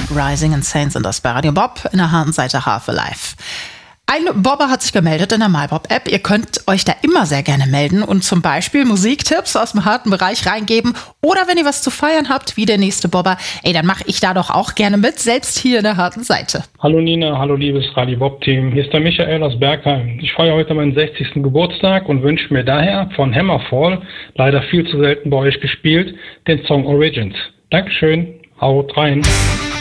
Rising and Saints in das bei Radio Bob in der Hahnseite Harfe Live. Ein Bobber hat sich gemeldet in der MyBob-App. Ihr könnt euch da immer sehr gerne melden und zum Beispiel Musiktipps aus dem harten Bereich reingeben. Oder wenn ihr was zu feiern habt, wie der nächste Bobber, dann mache ich da doch auch gerne mit, selbst hier in der harten Seite. Hallo Nina, hallo liebes Radio Bob-Team. Hier ist der Michael aus Bergheim. Ich feiere heute meinen 60. Geburtstag und wünsche mir daher von Hammerfall, leider viel zu selten bei euch gespielt, den Song Origins. Dankeschön, haut rein.